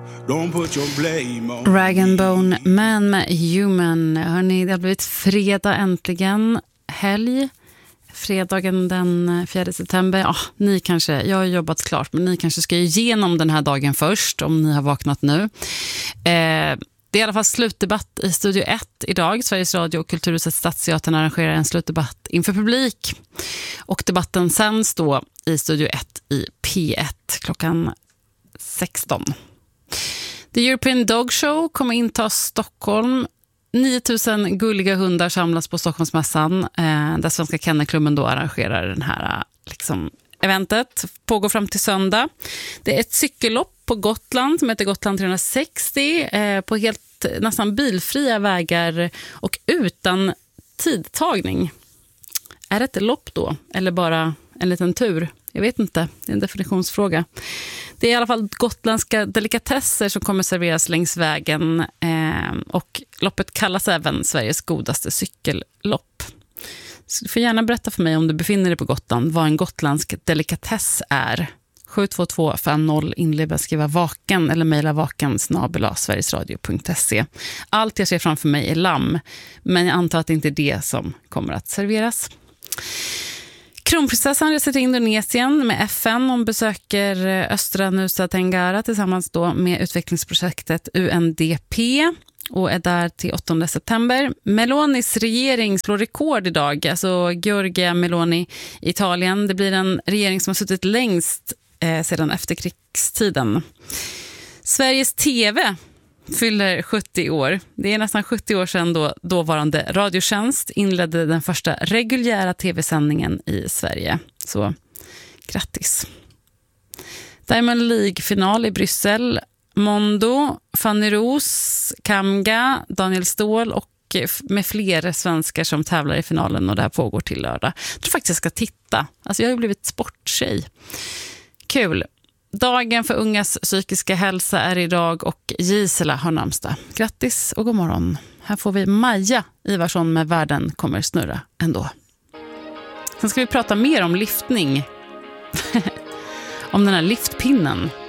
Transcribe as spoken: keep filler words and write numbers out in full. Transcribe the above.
Don't put your blame on Rag and Bone Man med Human. Hörrni, det har blivit fredag äntligen. Helg. Fredagen den fjärde september. Ja, ni kanske, jag har jobbat klart, men ni kanske ska igenom den här dagen först om ni har vaknat nu. Eh, det är i alla fall slutdebatt i Studio ett idag. Sveriges Radio och Kulturhuset Stadsteatern arrangerar en slutdebatt inför publik. Och debatten sänds då i Studio ett i P ett klockan sexton. The European Dog Show kommer inta Stockholm. nio tusen gulliga hundar samlas på Stockholmsmässan eh, där Svenska Kennelklubben då arrangerar den här liksom, eventet. Pågår fram till söndag. Det är ett cykellopp på Gotland som heter Gotland trehundrasextio eh, på helt nästan bilfria vägar och utan tidtagning. Är det ett lopp då? Eller bara en liten tur? Jag vet inte, det är en definitionsfråga. Det är i alla fall gotländska delikatesser som kommer serveras längs vägen eh, och loppet kallas även Sveriges godaste cykellopp. Så du får gärna berätta för mig om du befinner dig på Gotland vad en gotländsk delikatess är. sju två två fem noll inleda skriva vaken eller mejla vaken snabel-a sverigesradio punkt se. Allt jag ser framför mig är lamm, men jag antar att det inte är det som kommer att serveras. Kronprinsessan reser till Indonesien med F N och besöker östra Nusa Tenggara tillsammans då med utvecklingsprojektet U N D P och är där till åttonde september. Melonis regering slår rekord idag, alltså Giorgia Meloni i Italien. Det blir en regering som har suttit längst eh, sedan efterkrigstiden. Sveriges T V fyller sjuttio år. Det är nästan sjuttio år sedan då dåvarande Radiotjänst inledde den första reguljära tv-sändningen i Sverige. Så grattis. Diamond League-final i Bryssel. Mondo, Fanny Ros, Kamga, Daniel Ståhl och med fler svenskar som tävlar i finalen och det här pågår till lördag. Jag tror faktiskt jag ska titta. Alltså jag har ju blivit sporttjej. Kul. Dagen för ungas psykiska hälsa är idag och Gisela har namnsdag. Grattis och god morgon. Här får vi Maja Ivarsson med Världen kommer snurra ändå. Sen ska vi prata mer om liftning. Om den här liftpinnen.